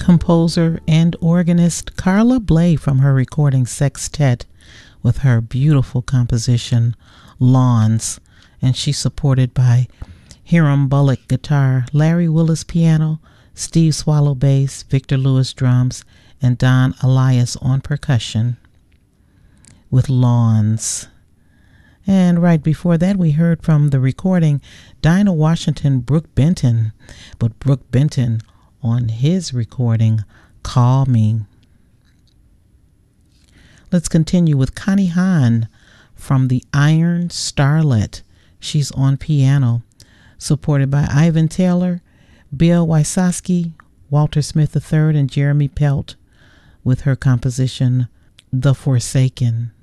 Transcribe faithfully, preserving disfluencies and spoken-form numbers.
composer and organist Carla Bley from her recording Sextet with her beautiful composition Lawns, and she's supported by Hiram Bullock guitar, Larry Willis piano, Steve Swallow bass, Victor Lewis drums, and Don Elias on percussion with Lawns. And right before that, we heard from the recording Dinah Washington, Brooke Benton, but Brooke Benton on his recording Call Me. Let's continue with Connie Hahn from the Iron Starlet. She's on piano, supported by Ivan Taylor, Bill Wysocki, Walter Smith the third, and Jeremy Pelt with her composition The Forsaken.